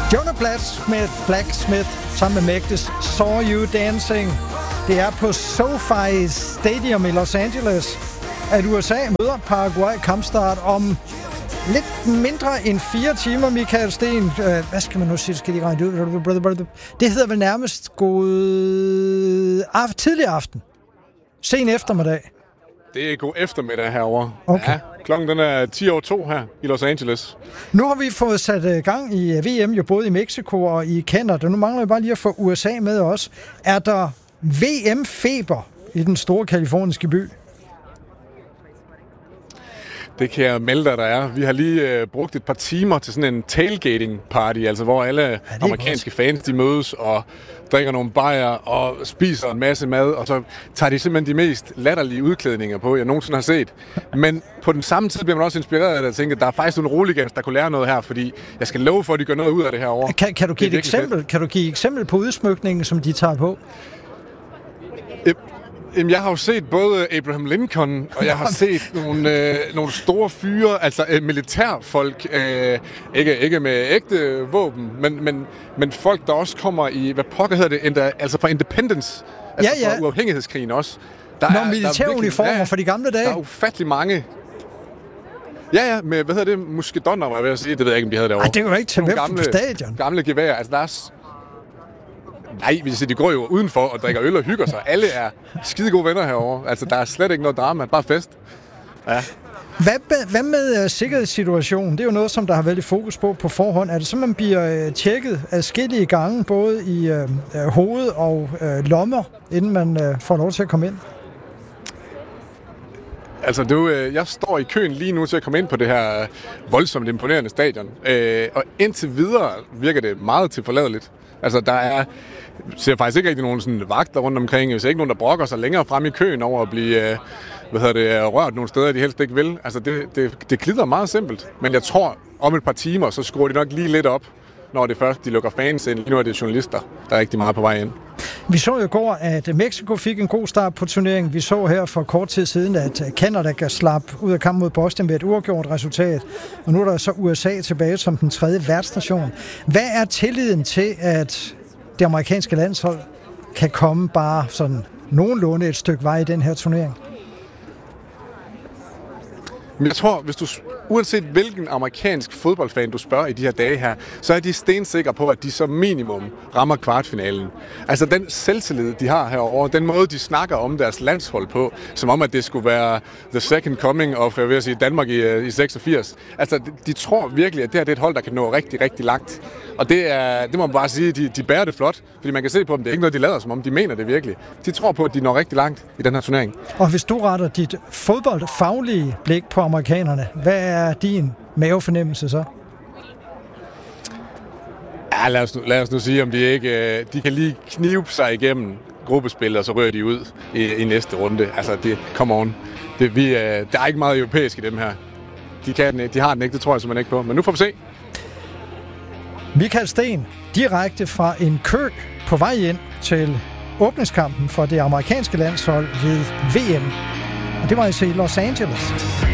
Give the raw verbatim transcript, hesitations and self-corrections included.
Jonah Blacksmith, Blacksmith sammen med Magdes Saw You Dancing. Det er på SoFi Stadium i Los Angeles, at U S A møder Paraguay. Kampstart om lidt mindre end fire timer, Michael Sten. Hvad skal man nu sige? Skal de regne ud? Det hedder vel nærmest god af- tidlig aften. Sen eftermiddag. Det er god eftermiddag herovre. Okay. Ja, klokken den er ti over to her i Los Angeles. Nu har vi fået sat gang i V M, jo både i Mexico og i Canada. Nu mangler vi bare lige at få U S A med også. Er der V M-feber i den store kaliforniske by? Det kan jeg melde dig, der er. Vi har lige øh, brugt et par timer til sådan en tailgating party, altså hvor alle ja, amerikanske godt. fans de mødes og drikker nogle bajer og spiser en masse mad, og så tager de simpelthen de mest latterlige udklædninger på, jeg nogensinde har set. Men på den samme tid bliver man også inspireret af det, at tænke, at der er faktisk nogle roligans, der kunne lære noget her, fordi jeg skal love for, at de gør noget ud af det her over. Kan, kan, du give et eksempel? Kan du give et eksempel på udsmykningen, som de tager på? Jamen, jeg har jo set både Abraham Lincoln, og jeg har set nogle, øh, nogle store fyre, altså øh, militærfolk, øh, ikke, ikke med ægte våben, men, men, men folk, der også kommer i, hvad pokker hedder det, Enda, altså fra Independence, altså ja, ja. fra uafhængighedskrigen også. Der Nogle militæruniformer fra de gamle dage. Der er ufattelig mange. Ja, ja, med, hvad hedder det, muskedonner, var jeg ved at sige, det ved jeg ikke, om de havde derovre. Ej, det er jo ikke til hvem gamle, på stadion. Gamle geværer, altså der er... Nej, de går jo udenfor og drikker øl og hygger sig. Alle er skide gode venner herovre. Altså, der er slet ikke noget drama, bare fest. Ja. Hvad, hvad med uh, sikkerhedssituationen? Det er jo noget, som der har været lidt fokus på på forhånd. Er det så, man bliver uh, tjekket adskillige gange, både i uh, uh, hoved og uh, lommer, inden man uh, får lov til at komme ind? Altså, du, øh, jeg står i køen lige nu til at komme ind på det her øh, voldsomt imponerende stadion. Øh, og indtil videre virker det meget tilforladeligt. Altså, der er... ser faktisk ikke rigtig nogen sådan vagter rundt omkring. Jeg ser ikke nogen, der brokker sig længere frem i køen over at blive øh, hvad hedder det, rørt nogle steder, de helst ikke vil. Altså, det, det, det glider meget simpelt. Men jeg tror, om et par timer, så skruer de nok lige lidt op, når det først de lukker fans ind. Lige nu er det journalister, der er rigtig meget på vej ind. Vi så jo i går, at Mexico fik en god start på turneringen. Vi så her for kort tid siden, at Canada kan slappe ud af kampen mod Boston med et uafgjort resultat. Og nu er der så U S A tilbage som den tredje værtsnation. Hvad er tilliden til, at det amerikanske landshold kan komme bare sådan nogenlunde et stykke vej i den her turnering? Men jeg tror, hvis du, uanset hvilken amerikansk fodboldfan du spørger i de her dage her, så er de stensikre på, at de som minimum rammer kvartfinalen. Altså den selvtillid, de har herovre, den måde, de snakker om deres landshold på, som om, at det skulle være the second coming of, jeg vil sige, Danmark i, i seksogfirs. Altså, de, de tror virkelig, at det her det er et hold, der kan nå rigtig, rigtig langt. Og det, er, det må man bare sige, de, de bærer det flot, fordi man kan se på dem, det er ikke noget, de lader som om, de mener det virkelig. De tror på, at de når rigtig langt i den her turnering. Og hvis du retter dit fodboldfaglige blik på amerikanerne, hvad er din mavefornemmelse så? Ja, lad os nu, lad os nu sige, om de ikke de kan lige knibe sig igennem gruppespil, og så rører de ud i, i næste runde. Altså, det, come on. Det, vi, der er ikke meget europæisk i dem her. De, kan den, de har den ikke, det tror jeg simpelthen ikke på. Men nu får vi se. Michael Sten, direkte fra en kø på vej ind til åbningskampen for det amerikanske landshold ved V M. Og det var altså i Los Angeles.